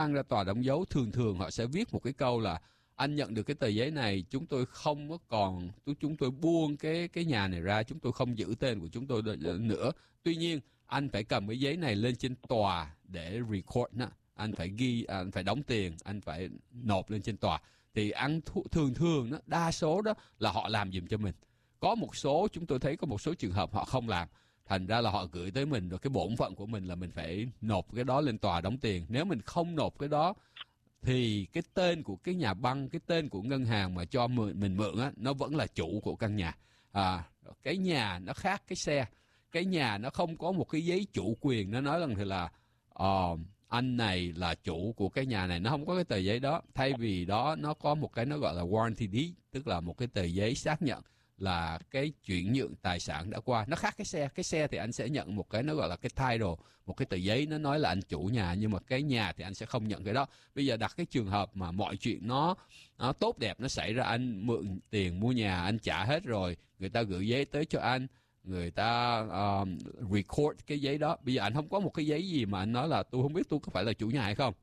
Mang ra tòa đóng dấu, thường họ sẽ viết một cái câu là anh nhận được cái tờ giấy này, chúng tôi không có còn, chúng tôi buông cái nhà này ra, chúng tôi không giữ tên của chúng tôi nữa. Tuy nhiên anh phải cầm cái giấy này lên trên tòa để record đó. Anh phải ghi, anh phải đóng tiền, anh phải nộp lên trên tòa. Thì thường đó, đa số đó là họ làm giùm cho mình. Có một số, chúng tôi thấy có một số trường hợp họ không làm. Thành ra là họ gửi tới mình, rồi cái bổn phận của mình là mình phải nộp cái đó lên tòa đóng tiền. Nếu mình không nộp cái đó thì cái tên của cái nhà băng, cái tên của ngân hàng mà cho mình mượn á, nó vẫn là chủ của căn nhà. Cái nhà nó khác cái xe. Cái nhà nó không có một cái giấy chủ quyền, nó nói rằng thì là anh này là chủ của cái nhà này, nó không có cái tờ giấy đó. Thay vì đó nó có một cái nó gọi là warranty deed, tức là một cái tờ giấy xác nhận là cái chuyển nhượng tài sản đã qua. Nó khác cái xe. Cái xe thì anh sẽ nhận một cái nó gọi là cái title, một cái tờ giấy nó nói là anh chủ nhà, nhưng mà cái nhà thì anh sẽ không nhận cái đó. Bây giờ đặt cái trường hợp mà mọi chuyện nó tốt đẹp nó xảy ra, anh mượn tiền mua nhà, anh trả hết rồi, người ta gửi giấy tới cho anh, người ta record cái giấy đó. Bây giờ anh không có một cái giấy gì mà anh nói là tôi không biết tôi có phải là chủ nhà hay không.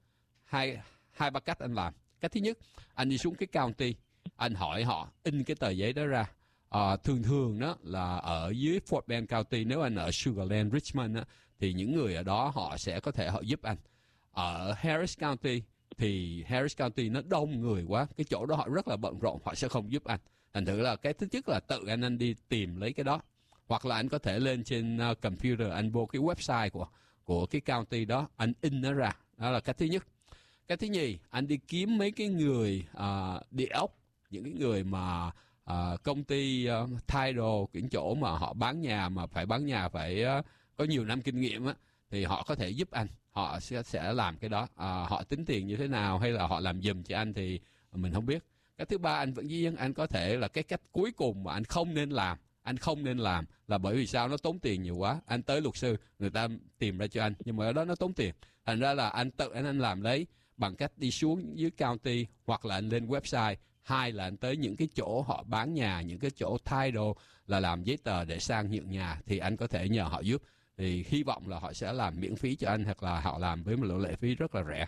Hai ba cách anh làm. Cách thứ nhất, anh đi xuống cái county, anh hỏi họ in cái tờ giấy đó ra. Thường đó là ở dưới Fort Bend County, nếu anh ở Sugar Land, Richmond á, thì những người ở đó họ sẽ có thể họ giúp anh. Ở Harris County thì Harris County nó đông người quá, cái chỗ đó họ rất là bận rộn, họ sẽ không giúp anh. Thành thử là cái thứ nhất là tự anh đi tìm lấy cái đó, hoặc là anh có thể lên trên computer, anh vô cái website của cái county đó, anh in nó ra. Đó là cách thứ nhất. Cái thứ nhì, anh đi kiếm mấy cái người địa ốc, những cái người mà công ty title, cái chỗ mà họ bán nhà mà phải bán nhà phải có nhiều năm kinh nghiệm á, thì họ có thể giúp anh. Họ sẽ làm cái đó. Họ tính tiền như thế nào hay là họ làm giùm cho anh thì mình không biết. Cái thứ ba, anh vẫn dĩ nhiên anh có thể là cái cách cuối cùng mà anh không nên làm. Anh không nên làm là bởi vì sao? Nó tốn tiền nhiều quá. Anh tới luật sư, người ta tìm ra cho anh, nhưng mà ở đó nó tốn tiền. Thành ra là anh tự anh làm lấy bằng cách đi xuống dưới county, hoặc là anh lên website, hai là anh tới những cái chỗ họ bán nhà, những cái chỗ title là làm giấy tờ để sang nhượng nhà, thì anh có thể nhờ họ giúp. Thì hy vọng là họ sẽ làm miễn phí cho anh, hoặc là họ làm với một lượng lệ phí rất là rẻ.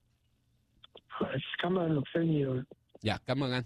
Cảm ơn luật sư nhiều. Dạ, cảm ơn anh.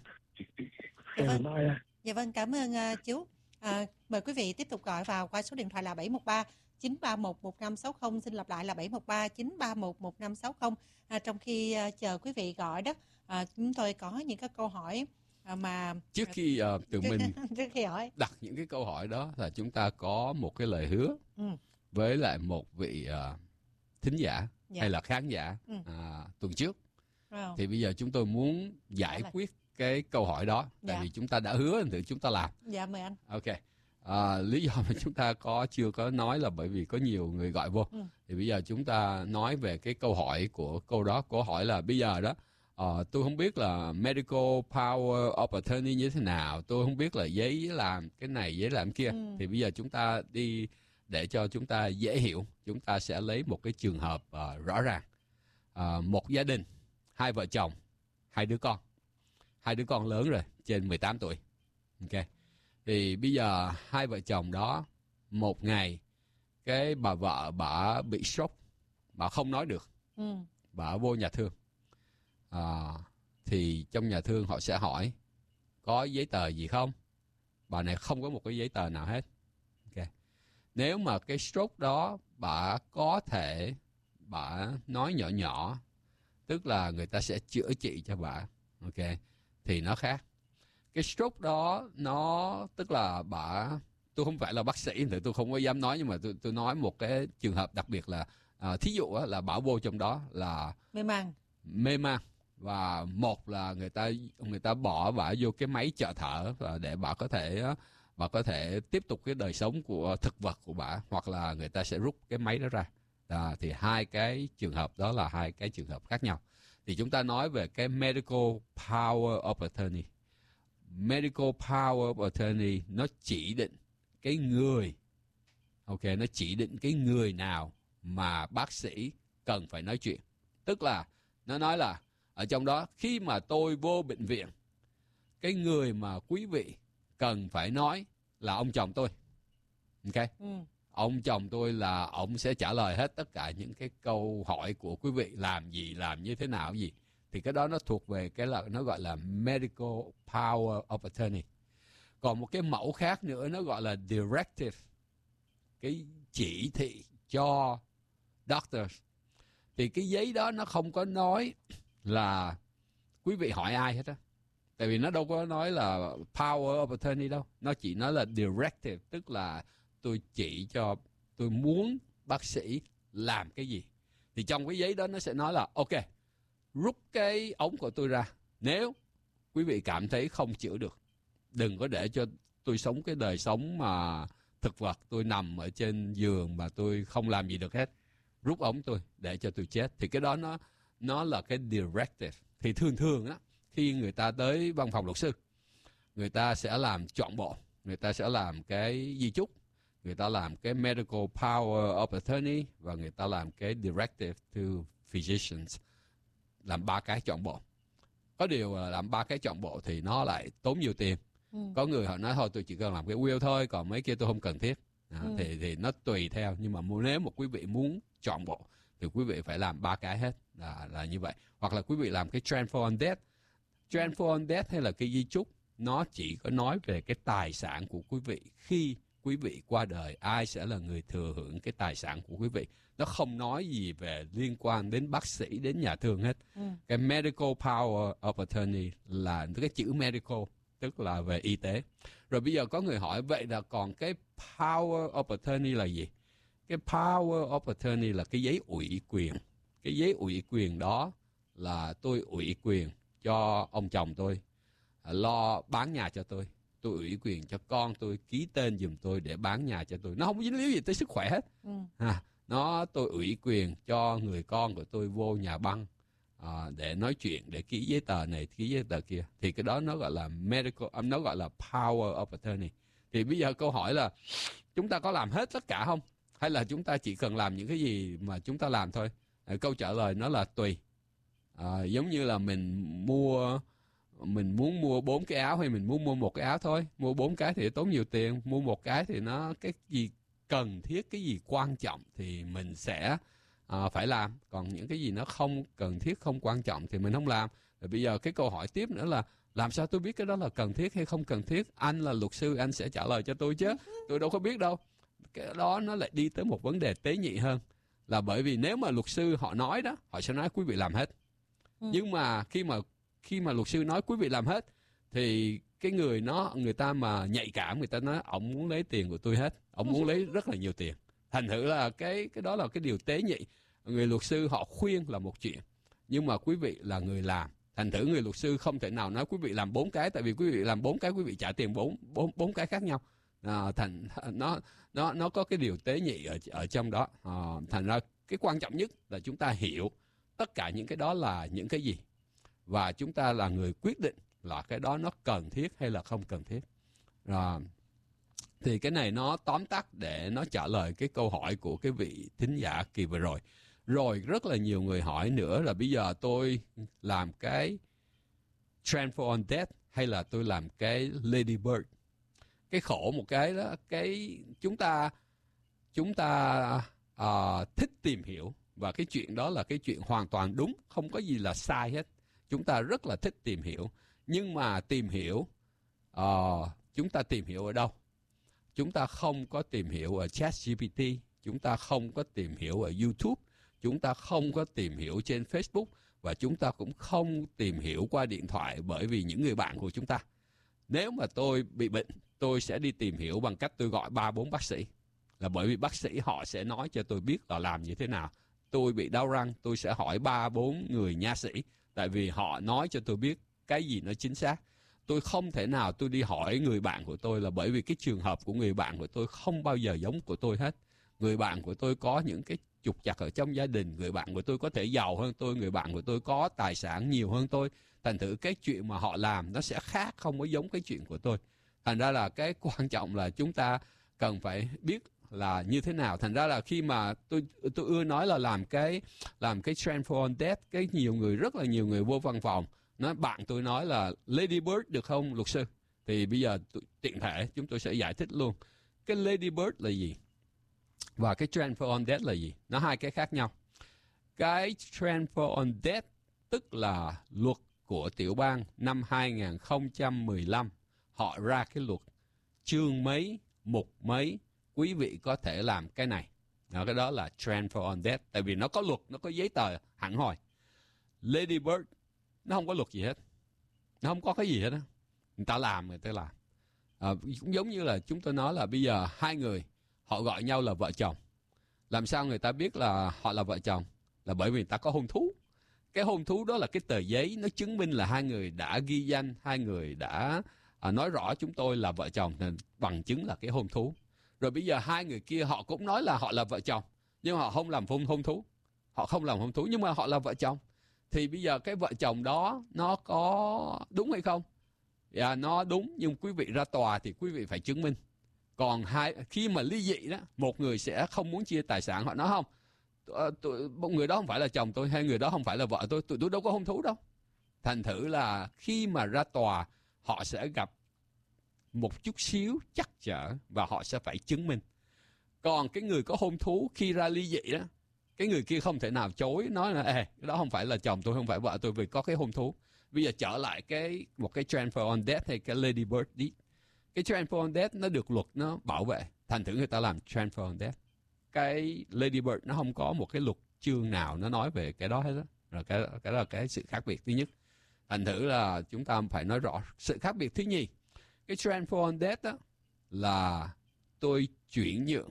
Dạ vâng, cảm ơn chú. Mời quý vị tiếp tục gọi vào qua số điện thoại là 713 931 1560. Xin lặp lại là 713 931 1560. Trong khi chờ quý vị gọi đó, chúng tôi có những cái câu hỏi mà trước khi tụi mình trước khi hỏi đặt những cái câu hỏi đó là chúng ta có một cái lời hứa với lại một vị thính giả hay là khán giả tuần trước. Thì bây giờ chúng tôi muốn giải quyết cái câu hỏi đó, tại vì chúng ta đã hứa thì chúng ta làm. Dạ, mời anh. Ok. Lý do mà chúng ta chưa có nói là bởi vì có nhiều người gọi vô. Thì bây giờ chúng ta nói về cái câu hỏi của câu đó. Câu hỏi là bây giờ đó, tôi không biết là medical power of attorney như thế nào, tôi không biết là giấy làm cái này, giấy làm kia. Thì bây giờ chúng ta đi, để cho chúng ta dễ hiểu, chúng ta sẽ lấy một cái trường hợp rõ ràng. Một gia đình, hai vợ chồng, hai đứa con lớn rồi, trên 18 tuổi. Ok. Thì bây giờ hai vợ chồng đó, một ngày cái bà vợ bà bị stroke, bà không nói được. Bà vô nhà thương. Thì trong nhà thương họ sẽ hỏi có giấy tờ gì không? Bà này không có một cái giấy tờ nào hết. Ok. Nếu mà cái stroke đó bà có thể bà nói nhỏ nhỏ, tức là người ta sẽ chữa trị cho bà. Ok. Thì nó khác. Cái stroke đó nó tức là tôi không phải là bác sĩ thì tôi không có dám nói, nhưng mà tôi nói một cái trường hợp đặc biệt là thí dụ là bà vô trong đó là mê man, và một là người ta bỏ bà vô cái máy trợ thở và để bà có thể tiếp tục cái đời sống của thực vật của bà, hoặc là người ta sẽ rút cái máy đó ra. Thì hai cái trường hợp đó là hai cái trường hợp khác nhau. Thì chúng ta nói về cái medical power of attorney. Medical power of attorney nó chỉ định cái người, nó chỉ định cái người nào mà bác sĩ cần phải nói chuyện. Tức là nó nói là ở trong đó, khi mà tôi vô bệnh viện, cái người mà quý vị cần phải nói là ông chồng tôi. Ok. ông chồng tôi là ông sẽ trả lời hết tất cả những cái câu hỏi của quý vị, làm gì, làm như thế nào gì. Thì cái đó nó thuộc về cái là nó gọi là medical power of attorney. Còn một cái mẫu khác nữa nó gọi là directive, cái chỉ thị cho doctors. Thì cái giấy đó nó không có nói là quý vị hỏi ai hết á. Tại vì nó đâu có nói là power of attorney đâu. Nó chỉ nói là directive, tức là tôi chỉ cho, tôi muốn bác sĩ làm cái gì. Thì trong cái giấy đó nó sẽ nói là ok, rút cái ống của tôi ra. Nếu quý vị cảm thấy không chữa được, đừng có để cho tôi sống cái đời sống mà thực vật, tôi nằm ở trên giường mà tôi không làm gì được hết. Rút ống tôi để cho tôi chết. Thì cái đó nó là cái directive. Thì thường á, khi người ta tới văn phòng luật sư, người ta sẽ làm trọn bộ. Người ta sẽ làm cái di chúc, người ta làm cái medical power of attorney, và người ta làm cái directive to physicians. Làm 3 cái trọn bộ. Có điều là làm 3 cái trọn bộ thì nó lại tốn nhiều tiền. Có người họ nói thôi tôi chỉ cần làm cái will thôi, còn mấy kia tôi không cần thiết. Thì nó tùy theo. Nhưng mà nếu mà quý vị muốn trọn bộ thì quý vị phải làm 3 cái hết, là như vậy. Hoặc là quý vị làm cái transfer on death. Transfer on death hay là cái di chúc, nó chỉ có nói về cái tài sản của quý vị. Khi quý vị qua đời, ai sẽ là người thừa hưởng cái tài sản của quý vị. Nó không nói gì về liên quan đến bác sĩ, đến nhà thương hết. Cái medical power of attorney là cái chữ medical, tức là về y tế. Rồi bây giờ có người hỏi vậy là còn cái power of attorney là gì? Cái power of attorney là cái giấy ủy quyền. Cái giấy ủy quyền đó là tôi ủy quyền cho ông chồng tôi lo bán nhà cho tôi. Tôi ủy quyền cho con tôi ký tên giùm tôi để bán nhà cho tôi. Nó không dính líu gì tới sức khỏe hết. Tôi ủy quyền cho người con của tôi vô nhà băng để nói chuyện, để ký giấy tờ này, ký giấy tờ kia. Thì cái đó nó gọi là medical, nó gọi là power of attorney. Thì bây giờ câu hỏi là chúng ta có làm hết tất cả không? Hay là chúng ta chỉ cần làm những cái gì mà chúng ta làm thôi? Câu trả lời nó là tùy. Giống như là mình muốn mua 4 cái áo hay mình muốn mua 1 cái áo thôi. Mua 4 cái thì tốn nhiều tiền. Mua 1 cái thì nó cái gì cần thiết, cái gì quan trọng thì mình sẽ phải làm. Còn những cái gì nó không cần thiết, không quan trọng thì mình không làm. Rồi bây giờ cái câu hỏi tiếp nữa là làm sao tôi biết cái đó là cần thiết hay không cần thiết? Anh là luật sư, anh sẽ trả lời cho tôi chứ. Tôi đâu có biết đâu. Cái đó nó lại đi tới một vấn đề tế nhị hơn. Là bởi vì nếu mà luật sư họ nói đó, họ sẽ nói quý vị làm hết. Nhưng mà khi mà luật sư nói quý vị làm hết thì cái người ta mà nhạy cảm, người ta nói ổng muốn lấy tiền của tôi hết, ổng muốn lấy rất là nhiều tiền. Thành thử là cái đó là cái điều tế nhị. Người luật sư họ khuyên là một chuyện, nhưng mà quý vị là người làm. Thành thử người luật sư không thể nào nói quý vị làm 4 cái, tại vì quý vị làm 4 cái quý vị trả tiền 4 cái khác nhau. Nó có cái điều tế nhị ở trong đó. Thành ra cái quan trọng nhất là chúng ta hiểu tất cả những cái đó là những cái gì, và chúng ta là người quyết định là cái đó nó cần thiết hay là không cần thiết. Thì cái này nó tóm tắt để nó trả lời cái câu hỏi của cái vị thính giả kỳ vừa rồi. Rồi rất là nhiều người hỏi nữa là bây giờ tôi làm cái transfer on death hay là tôi làm cái Lady Bird. Cái khổ một cái đó, cái chúng ta thích tìm hiểu, và cái chuyện đó là cái chuyện hoàn toàn đúng, không có gì là sai hết. Chúng ta rất là thích tìm hiểu, nhưng mà tìm hiểu chúng ta tìm hiểu ở đâu? Chúng ta không có tìm hiểu ở ChatGPT, chúng ta không có tìm hiểu ở YouTube, chúng ta không có tìm hiểu trên Facebook, và chúng ta cũng không tìm hiểu qua điện thoại bởi vì những người bạn của chúng ta. Nếu mà tôi bị bệnh, tôi sẽ đi tìm hiểu bằng cách tôi gọi 3-4 bác sĩ. Là bởi vì bác sĩ họ sẽ nói cho tôi biết là làm như thế nào. Tôi bị đau răng, tôi sẽ hỏi 3-4 người nha sĩ, tại vì họ nói cho tôi biết cái gì nó chính xác. Tôi không thể nào tôi đi hỏi người bạn của tôi, là bởi vì cái trường hợp của người bạn của tôi không bao giờ giống của tôi hết. Người bạn của tôi có những cái trục trặc ở trong gia đình, người bạn của tôi có thể giàu hơn tôi, người bạn của tôi có tài sản nhiều hơn tôi. Thành thử cái chuyện mà họ làm nó sẽ khác, không có giống cái chuyện của tôi. Thành ra là cái quan trọng là chúng ta cần phải biết là như thế nào. Thành ra là khi mà tôi ưa nói là làm cái transfer on death, cái rất là nhiều người vô văn phòng nói bạn tôi nói là Lady Bird được không luật sư? Thì bây giờ tiện thể chúng tôi sẽ giải thích luôn. Cái Lady Bird là gì? Và cái transfer on debt là gì? Nó hai cái khác nhau. Cái transfer on debt tức là luật của tiểu bang năm 2015. Họ ra cái luật chương mấy, mục mấy, quý vị có thể làm cái này. Cái đó là transfer on debt. Tại vì nó có luật, nó có giấy tờ hẳn hoi. Lady Bird, nó không có luật gì hết. Nó không có cái gì hết á. Người ta làm. Cũng giống như là chúng tôi nói là bây giờ hai người, họ gọi nhau là vợ chồng. Làm sao người ta biết là họ là vợ chồng? Là bởi vì người ta có hôn thú. Cái hôn thú đó là cái tờ giấy, nó chứng minh là hai người đã ghi danh, hai người đã nói rõ chúng tôi là vợ chồng, nên bằng chứng là cái hôn thú. Rồi bây giờ hai người kia họ cũng nói là họ là vợ chồng, nhưng họ không làm hôn thú. Họ không làm hôn thú, nhưng mà họ là vợ chồng. Thì bây giờ cái vợ chồng đó nó có đúng hay không? Dạ, nó đúng, nhưng quý vị ra tòa thì quý vị phải chứng minh. Còn khi mà ly dị đó, một người sẽ không muốn chia tài sản. Họ nói không, một người đó không phải là chồng tôi, hay người đó không phải là vợ tôi, tụi tôi đâu có hôn thú đâu. Thành thử là khi mà ra tòa, họ sẽ gặp một chút xíu trắc trở và họ sẽ phải chứng minh. Còn cái người có hôn thú khi ra ly dị đó, cái người kia không thể nào chối, nói là cái đó không phải là chồng tôi, không phải vợ tôi, vì có cái hôn thú. Bây giờ trở lại một cái transfer on debt hay cái Lady Bird deed. Cái transfer on debt nó được luật nó bảo vệ, thành thử người ta làm transfer on debt. Cái Lady Bird nó không có một cái luật chương nào nó nói về cái đó hết đó. Rồi cái đó là cái sự khác biệt thứ nhất. Thành thử là chúng ta phải nói rõ sự khác biệt thứ nhì. Cái transfer on debt đó là tôi chuyển nhượng.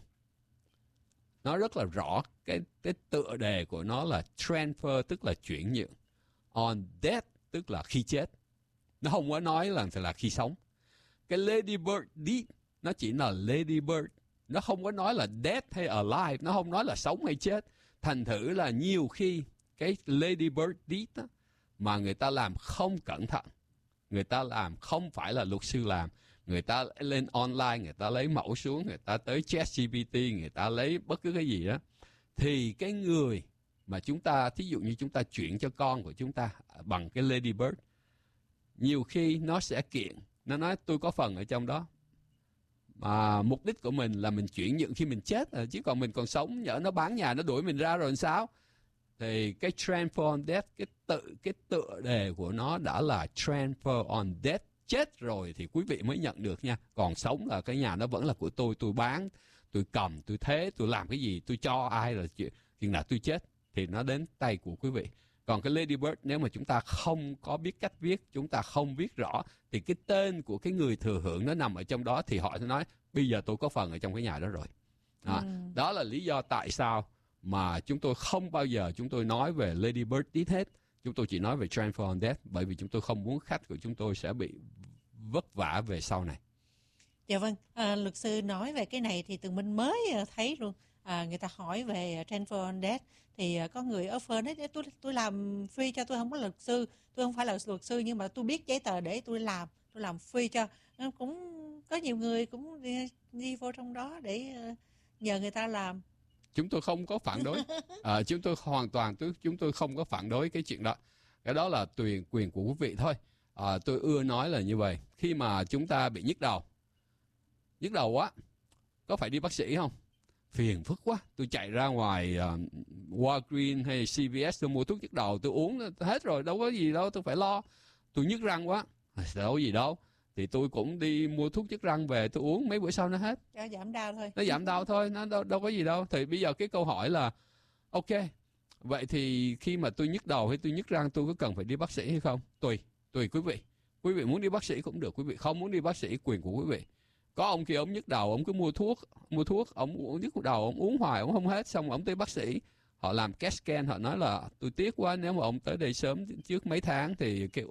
Nó rất là rõ, cái tựa đề của nó là transfer tức là chuyển nhượng. On death tức là khi chết. Nó không có nói là khi sống. Cái Lady Bird deed nó chỉ là Lady Bird. Nó không có nói là dead hay alive. Nó không nói là sống hay chết. Thành thử là nhiều khi cái Lady Bird deed đó, mà người ta làm không cẩn thận. Người ta làm không phải là luật sư làm. Người ta lên online, người ta lấy mẫu xuống, người ta tới ChatGPT, người ta lấy bất cứ cái gì đó. Thì cái người mà chúng ta, thí dụ như chúng ta chuyển cho con của chúng ta bằng cái Lady Bird, nhiều khi nó sẽ kiện. Nó nói tôi có phần ở trong đó. Mà mục đích của mình là mình chuyển nhượng khi mình chết. Chứ còn mình còn sống, nhỡ nó bán nhà, nó đuổi mình ra rồi làm sao? Thì cái transfer on death, cái tựa đề của nó đã là transfer on death. Chết rồi thì quý vị mới nhận được nha. Còn sống là cái nhà nó vẫn là của tôi bán, tôi cầm, tôi thế, tôi làm cái gì, tôi cho ai là chừng nào tôi chết thì nó đến tay của quý vị. Còn cái Lady Bird, nếu mà chúng ta không có biết cách viết, chúng ta không viết rõ, thì cái tên của cái người thừa hưởng nó nằm ở trong đó, thì họ sẽ nói bây giờ tôi có phần ở trong cái nhà đó rồi. Đó là lý do tại sao mà chúng tôi không bao giờ chúng tôi nói về Lady Bird deed hết. Chúng tôi chỉ nói về transfer on death, bởi vì chúng tôi không muốn khách của chúng tôi sẽ bị vất vả về sau này. Dạ vâng, luật sư nói về cái này thì Tường Minh mới thấy luôn. Người ta hỏi về transfer on death thì có người offer nói tôi làm free cho, tôi không có luật sư, tôi không phải là luật sư nhưng mà tôi biết giấy tờ để tôi làm free cho. Cũng có nhiều người cũng đi vô trong đó để nhờ người ta làm. Chúng tôi không có phản đối. Chúng tôi không có phản đối cái chuyện đó. Cái đó là quyền của quý vị thôi. Tôi ưa nói là như vậy. Khi mà chúng ta bị nhức đầu quá, có phải đi bác sĩ không? Phiền phức quá, tôi chạy ra ngoài Walgreens hay CVS tôi mua thuốc nhức đầu, tôi uống hết rồi, đâu có gì đâu tôi phải lo. Tôi nhức răng quá, đâu có gì đâu, thì tôi cũng đi mua thuốc nhức răng về tôi uống, mấy bữa sau nó hết. Nó giảm đau thôi. Nó giảm đau thôi, nó đâu có gì đâu. Thì bây giờ cái câu hỏi là ok, vậy thì khi mà tôi nhức đầu hay tôi nhức răng, tôi có cần phải đi bác sĩ hay không? Tùy quý vị. Quý vị muốn đi bác sĩ cũng được, quý vị không muốn đi bác sĩ quyền của quý vị. Có ông kia ông nhức đầu, ông cứ mua thuốc, ông uống nhức đầu, ông uống hoài, ông không hết, xong ông tới bác sĩ, họ làm CAT scan, họ nói là tôi tiếc quá, nếu mà ông tới đây sớm trước mấy tháng thì cái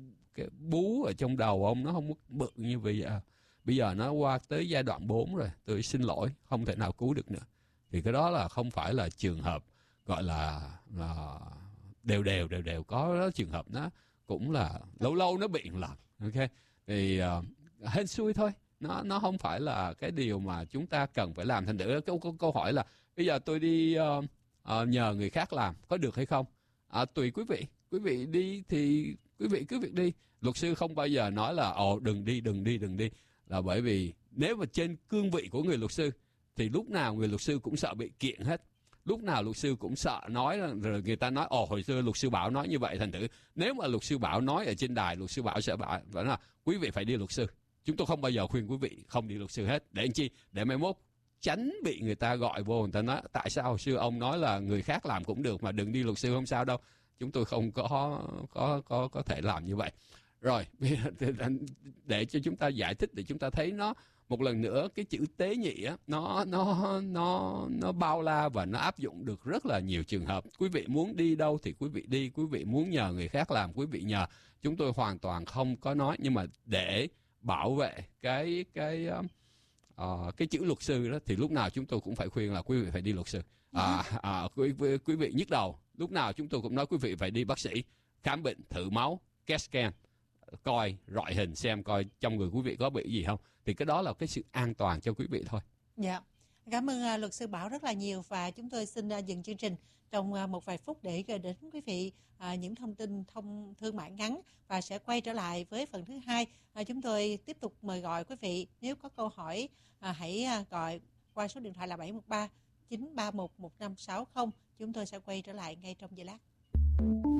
bú ở trong đầu ông nó không bự như bây giờ. Bây giờ nó qua tới giai đoạn 4 rồi, tôi xin lỗi, không thể nào cứu được nữa. Thì cái đó là không phải là trường hợp gọi là đều có đó, trường hợp nó cũng là lâu nó bị một lần. Ok, thì hên xui thôi. Nó không phải là cái điều mà chúng ta cần phải làm. Thành thử câu hỏi là bây giờ tôi đi nhờ người khác làm có được hay không? Tùy quý vị đi thì quý vị cứ việc đi. Luật sư không bao giờ nói là đừng đi, là bởi vì nếu mà trên cương vị của người luật sư thì lúc nào người luật sư cũng sợ bị kiện hết. Lúc nào luật sư cũng sợ nói, rồi người ta nói hồi xưa luật sư Bảo nói như vậy, thành thử nếu mà luật sư Bảo nói ở trên đài, luật sư Bảo sẽ bảo là quý vị phải đi luật sư. Chúng tôi không bao giờ khuyên quý vị không đi luật sư hết. Để làm chi? Để mai mốt tránh bị người ta gọi vô, người ta nói tại sao hồi xưa ông nói là người khác làm cũng được mà đừng đi luật sư, không sao đâu. Chúng tôi không có thể làm như vậy. Rồi, để cho chúng ta giải thích, để chúng ta thấy nó một lần nữa, cái chữ tế nhị á, nó bao la và nó áp dụng được rất là nhiều trường hợp. Quý vị muốn đi đâu thì quý vị đi, quý vị muốn nhờ người khác làm quý vị nhờ. Chúng tôi hoàn toàn không có nói, nhưng mà để bảo vệ cái chữ luật sư đó thì lúc nào chúng tôi cũng phải khuyên là quý vị phải đi luật sư. Quý vị nhức đầu, lúc nào chúng tôi cũng nói quý vị phải đi bác sĩ, khám bệnh, thử máu, CAT scan, coi rọi hình xem coi trong người quý vị có bị gì không, thì cái đó là cái sự an toàn cho quý vị thôi. Dạ, cảm ơn luật sư Bảo rất là nhiều, và chúng tôi xin dừng chương trình trong một vài phút để gửi đến quý vị những thông tin thương mại ngắn, và sẽ quay trở lại với phần thứ hai. Chúng tôi tiếp tục mời gọi quý vị, nếu có câu hỏi hãy gọi qua số điện thoại là 713 931 1560. Chúng tôi sẽ quay trở lại ngay trong giây lát.